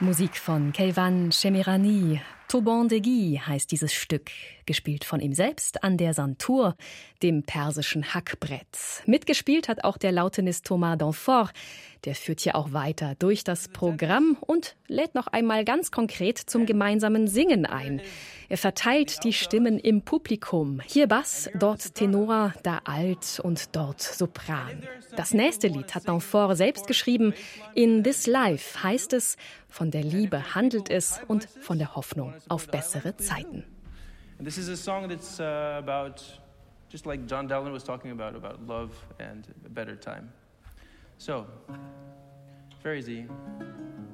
Musik von Keivan Shemirani. Toban Degi heißt dieses Stück, gespielt von ihm selbst an der Santur, dem persischen Hackbrett. Mitgespielt hat auch der Lautenist Thomas Danfort. Der führt hier auch weiter durch das Programm und lädt noch einmal ganz konkret zum gemeinsamen Singen ein. Er verteilt die Stimmen im Publikum. Hier Bass, dort Tenor, da Alt und dort Sopran. Das nächste Lied hat Danfort selbst geschrieben. In This Life heißt es, von der Liebe handelt es und von der Hoffnung auf bessere Zeiten. And this is a song that's about, just like John Dowland was talking about love and a better time. So, very easy.